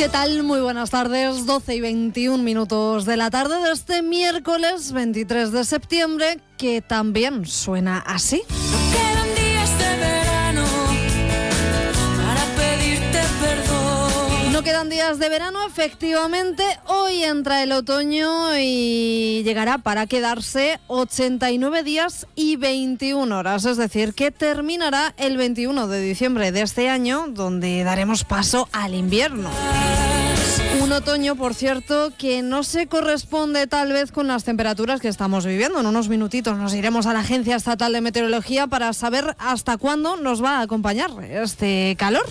¿Qué tal? Muy buenas tardes, 12 y 21 minutos de la tarde de este miércoles 23 de septiembre, que también suena así. Quedan días de verano para pedirte perdón. No quedan días de verano, efectivamente, hoy entra el otoño y llegará para quedarse 89 días y 21 horas, es decir, que terminará el 21 de diciembre de este año, donde daremos paso al invierno. Un otoño, por cierto, que no se corresponde tal vez con las temperaturas que estamos viviendo. En unos minutitos nos iremos a la Agencia Estatal de Meteorología para saber hasta cuándo nos va a acompañar este calor.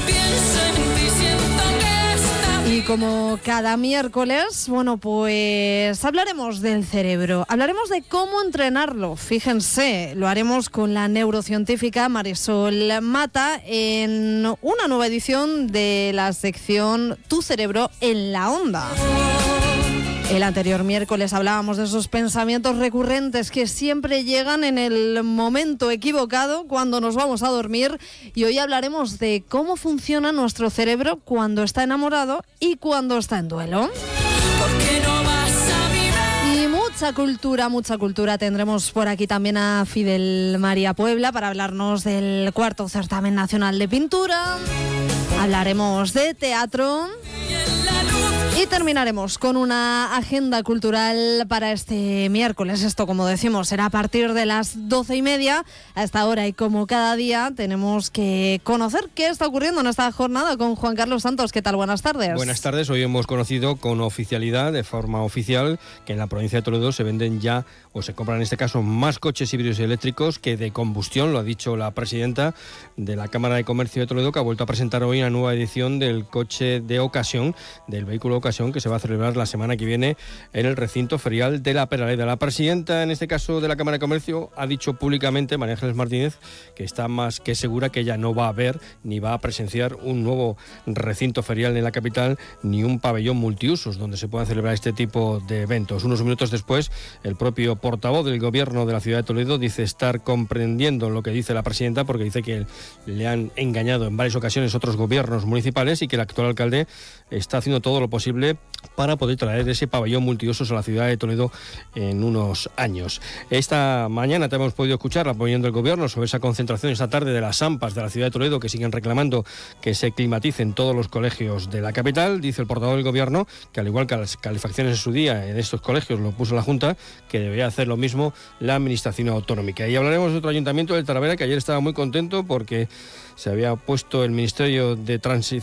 Y como cada miércoles, bueno, pues hablaremos del cerebro, hablaremos de cómo entrenarlo. Fíjense, lo haremos con la neurocientífica Marisol Mata en una nueva edición de la sección Tu cerebro en la onda. El anterior miércoles hablábamos de esos pensamientos recurrentes que siempre llegan en el momento equivocado, cuando nos vamos a dormir, y hoy hablaremos de cómo funciona nuestro cerebro cuando está enamorado y cuando está en duelo. Y mucha cultura. Tendremos por aquí también a Fidel María Puebla para hablarnos del cuarto certamen nacional de pintura. Hablaremos de teatro. Y terminaremos con una agenda cultural para este miércoles. Esto, como decimos, será a partir de las 12:30. A esta hora y como cada día tenemos que conocer qué está ocurriendo en esta jornada con Juan Carlos Santos. ¿Qué tal? Buenas tardes. Buenas tardes. Hoy hemos conocido con oficialidad, de forma oficial, que en la provincia de Toledo se venden ya, o se compran en este caso, más coches híbridos y eléctricos que de combustión. Lo ha dicho la presidenta de la Cámara de Comercio de Toledo, que ha vuelto a presentar hoy una nueva edición del coche de ocasión, del vehículo de ocasión, que se va a celebrar la semana que viene en el recinto ferial de la Peraleda. La presidenta, en este caso de la Cámara de Comercio, ha dicho públicamente, María Ángeles Martínez, que está más que segura que ella no va a ver ni va a presenciar un nuevo recinto ferial en la capital, ni un pabellón multiusos donde se puedan celebrar este tipo de eventos. Unos minutos después, el propio portavoz del gobierno de la ciudad de Toledo dice estar comprendiendo lo que dice la presidenta, porque dice que le han engañado en varias ocasiones otros gobiernos municipales y que el actual alcalde está haciendo todo lo posible para poder traer ese pabellón multiusos a la ciudad de Toledo en unos años. Esta mañana te hemos podido escuchar la opinión del gobierno sobre esa concentración esta tarde de las AMPAs de la ciudad de Toledo, que siguen reclamando que se climaticen todos los colegios de la capital. Dice el portavoz del gobierno que, al igual que las calefacciones en su día en estos colegios lo puso la Junta, que debería hacer lo mismo la administración autonómica. Y hablaremos de otro ayuntamiento del Talavera, que ayer estaba muy contento porque se había puesto el Ministerio de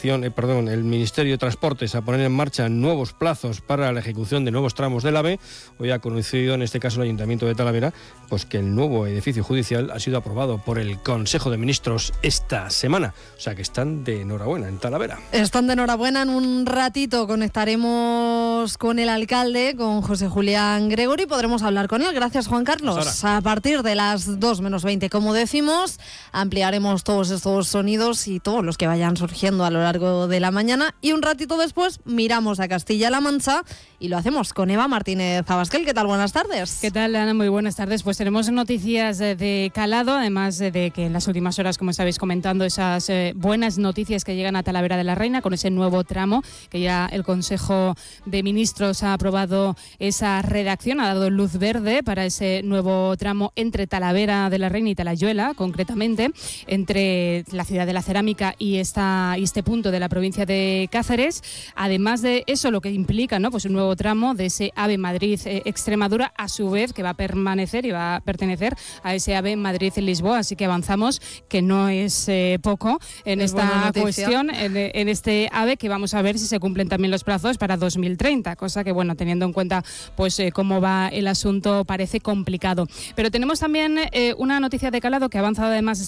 el Ministerio de Transportes a poner en marcha nuevos plazos para la ejecución de nuevos tramos del AVE. Hoy ha conocido, en este caso el Ayuntamiento de Talavera, pues que el nuevo edificio judicial ha sido aprobado por el Consejo de Ministros esta semana. O sea que están de enhorabuena en Talavera. Están de enhorabuena. En un ratito conectaremos con el alcalde, con José Julián Gregorio, y podremos hablar con él. Gracias, Juan Carlos. Pues a partir de las 2 menos 20, como decimos, ampliaremos todos estos sonidos y todos los que vayan surgiendo a lo largo de la mañana, y un ratito después miramos a Castilla-La Mancha y lo hacemos con Eva Martínez Abascal. ¿Qué tal? Buenas tardes. ¿Qué tal, Ana? Muy buenas tardes. Pues tenemos noticias de calado, además de que en las últimas horas, como estabais comentando, esas buenas noticias que llegan a Talavera de la Reina con ese nuevo tramo, que ya el Consejo de Ministros ha aprobado esa redacción, ha dado luz verde para ese nuevo tramo entre Talavera de la Reina y Talayuela, concretamente, entre la ciudad de la cerámica y este punto de la provincia de Cáceres. Además de eso, lo que implica, ¿no?, pues un nuevo tramo de ese AVE Madrid-Extremadura, a su vez que va a permanecer y va a pertenecer a ese AVE Madrid-Lisboa. Así que avanzamos, que no es poco en esta cuestión, en este AVE, que vamos a ver si se cumplen también los plazos para 2030, cosa que, bueno, teniendo en cuenta pues cómo va el asunto, parece complicado. Pero tenemos también una noticia de calado que ha avanzado además